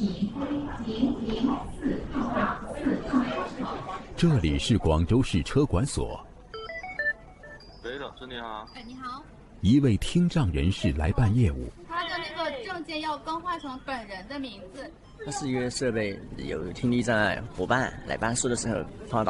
这里是广州市车管所。 喂，老师你好。 哎，你好。 一位听障人士来办业务。 他的那个证件要更换成本人的名字。 他是一个设备有听力障碍伙伴来办事的时候碰到